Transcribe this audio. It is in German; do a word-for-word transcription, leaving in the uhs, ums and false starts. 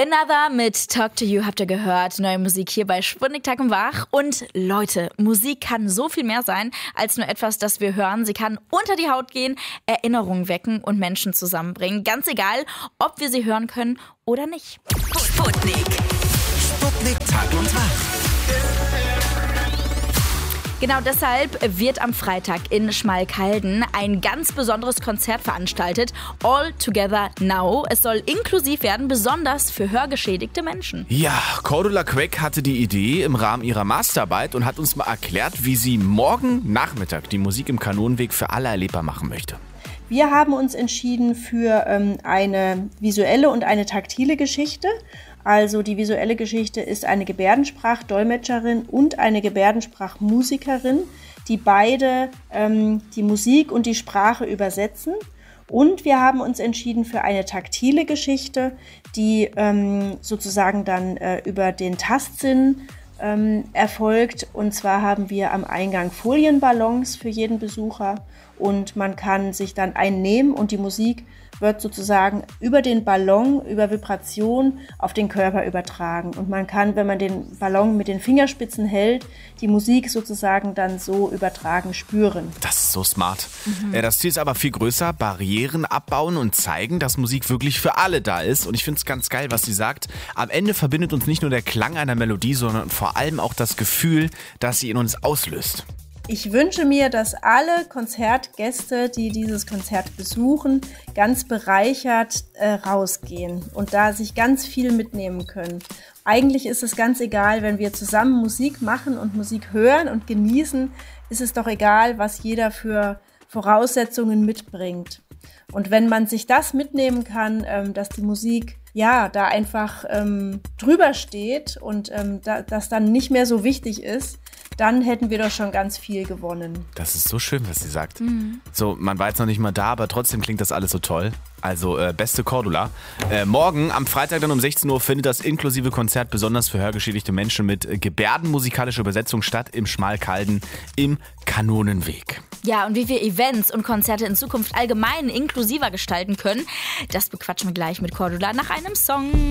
Another mit Talk to You habt ihr gehört. Neue Musik hier bei Sputnik Tag und Wach. Und Leute, Musik kann so viel mehr sein als nur etwas, das wir hören. Sie kann unter die Haut gehen, Erinnerungen wecken und Menschen zusammenbringen. Ganz egal, ob wir sie hören können oder nicht. Sputnik. Sputnik Tag und Wach. Genau deshalb wird am Freitag in Schmalkalden ein ganz besonderes Konzert veranstaltet. All Together Now. Es soll inklusiv werden, besonders für hörgeschädigte Menschen. Ja, Cordula Queck hatte die Idee im Rahmen ihrer Masterarbeit und hat uns mal erklärt, wie sie morgen Nachmittag die Musik im Kanonenweg für alle erlebbar machen möchte. Wir haben uns entschieden für ähm, eine visuelle und eine taktile Geschichte. Also die visuelle Geschichte ist eine Gebärdensprachdolmetscherin und eine Gebärdensprachmusikerin, die beide ähm, die Musik und die Sprache übersetzen. Und wir haben uns entschieden für eine taktile Geschichte, die ähm, sozusagen dann äh, über den Tastsinn ähm, erfolgt. Und zwar haben wir am Eingang Folienballons für jeden Besucher und man kann sich dann einen nehmen und die Musik wird sozusagen über den Ballon, über Vibration auf den Körper übertragen. Und man kann, wenn man den Ballon mit den Fingerspitzen hält, die Musik sozusagen dann so übertragen spüren. Das ist so smart. Mhm. Das Ziel ist aber viel größer. Barrieren abbauen und zeigen, dass Musik wirklich für alle da ist. Und ich finde es ganz geil, was sie sagt. Am Ende verbindet uns nicht nur der Klang einer Melodie, sondern vor allem auch das Gefühl, das sie in uns auslöst. Ich wünsche mir, dass alle Konzertgäste, die dieses Konzert besuchen, ganz bereichert äh, rausgehen und da sich ganz viel mitnehmen können. Eigentlich ist es ganz egal, wenn wir zusammen Musik machen und Musik hören und genießen, ist es doch egal, was jeder für Voraussetzungen mitbringt. Und wenn man sich das mitnehmen kann, ähm, dass die Musik ja da einfach ähm, drüber steht und ähm, da, das dann nicht mehr so wichtig ist, dann hätten wir doch schon ganz viel gewonnen. Das ist so schön, was sie sagt. Mhm. So, man war jetzt noch nicht mal da, aber trotzdem klingt das alles so toll. Also, äh, beste Cordula. Äh, morgen am Freitag dann um sechzehn Uhr findet das inklusive Konzert besonders für hörgeschädigte Menschen mit äh, gebärdenmusikalischer Übersetzung statt im Schmalkalden im Kanonenweg. Ja, und wie wir Events und Konzerte in Zukunft allgemein inklusiver gestalten können, das bequatschen wir gleich mit Cordula nach einem Song.